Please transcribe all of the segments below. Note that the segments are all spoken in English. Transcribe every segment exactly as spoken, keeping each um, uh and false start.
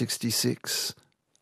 sixty-six?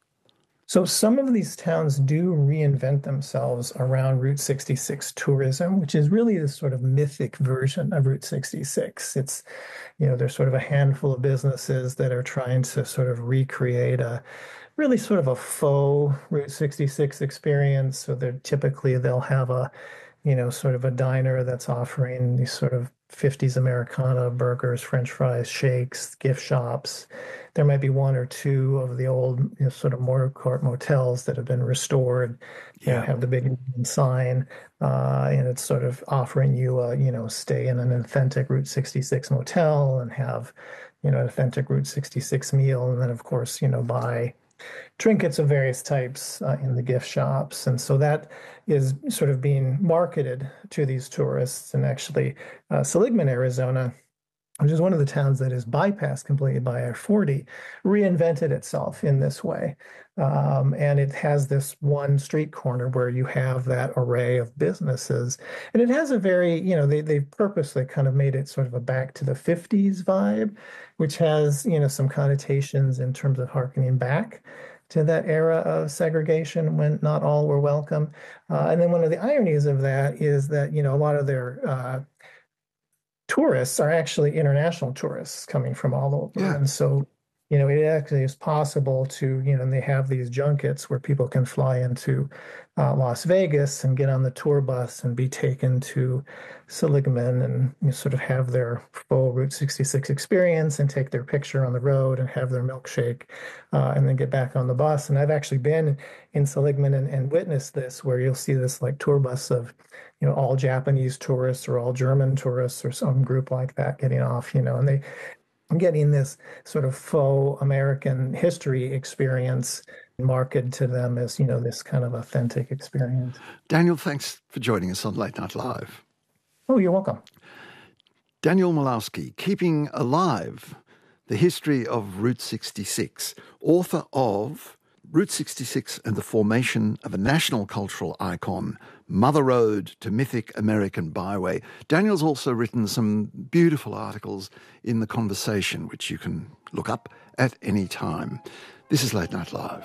So some of these towns do reinvent themselves around Route sixty-six tourism, which is really this sort of mythic version of Route sixty-six. It's, you know, there's sort of a handful of businesses that are trying to sort of recreate a really sort of a faux Route sixty-six experience. So they're typically they'll have a, you know, sort of a diner that's offering these sort of fifties Americana burgers, French fries, shakes, gift shops. There might be one or two of the old, you know, sort of motor court motels that have been restored, you know, Yeah. have the big sign, uh, and it's sort of offering you a, you know, stay in an authentic Route sixty-six motel and have, you know, an authentic Route sixty-six meal, and then of course, you know, buy trinkets of various types uh, in the gift shops. And so that is sort of being marketed to these tourists. And actually, uh, Seligman, Arizona, which is one of the towns that is bypassed completely by I forty, reinvented itself in this way. Um, and it has this one street corner where you have that array of businesses. And it has a very, you know, they, they've purposely kind of made it sort of a back to the fifties vibe, which has, you know, some connotations in terms of harkening back to that era of segregation when not all were welcome. Uh, and then one of the ironies of that is that, you know, a lot of their uh, tourists are actually international tourists coming from all over. Yeah. And so, you know, it actually is possible to, you know, and they have these junkets where people can fly into uh, Las Vegas and get on the tour bus and be taken to Seligman and you know, sort of have their full Route sixty-six experience and take their picture on the road and have their milkshake uh, and then get back on the bus. And I've actually been in Seligman and, and witnessed this, where you'll see this like tour bus of, you know, all Japanese tourists or all German tourists or some group like that getting off, you know, and they getting this sort of faux American history experience marketed to them as, you know, this kind of authentic experience. Daniel, thanks for joining us on Late Night Live. Oh, you're welcome. Daniel Milowski, keeping alive the history of Route sixty-six, author of Route sixty-six and the Formation of a National Cultural Icon, Mother Road to Mythic American Byway. Daniel's also written some beautiful articles in The Conversation, which you can look up at any time. This is Late Night Live.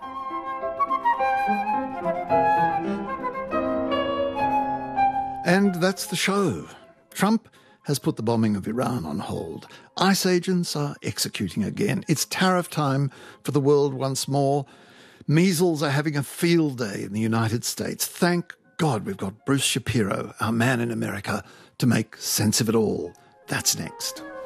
And that's the show. Trump has put the bombing of Iran on hold. ICE agents are executing again. It's tariff time for the world once more. Measles are having a field day in the United States. Thank God we've got Bruce Shapiro, our man in America, to make sense of it all. That's next.